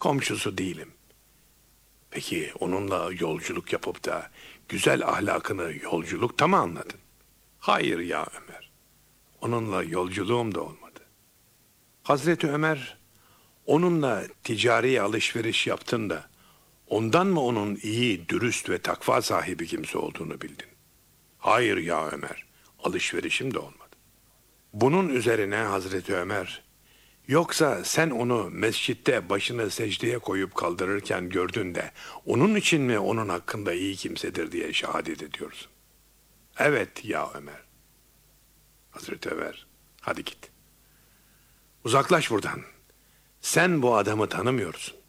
komşusu değilim. Peki onunla yolculuk yapıp da güzel ahlakını yolculukta mı anladın? Hayır ya Ömer. Onunla yolculuğum da olmadı. Hazreti Ömer, onunla ticari alışveriş yaptın da ondan mı onun iyi, dürüst ve takva sahibi kimse olduğunu bildin? Hayır ya Ömer, alışverişim de olmadı. Bunun üzerine Hazreti Ömer, yoksa sen onu mescitte başını secdeye koyup kaldırırken gördün de onun için mi onun hakkında iyi kimsedir diye şehadet ediyorsun? Evet ya Ömer. Hazreti Ömer, hadi git. Uzaklaş buradan. Sen bu adamı tanımıyorsun.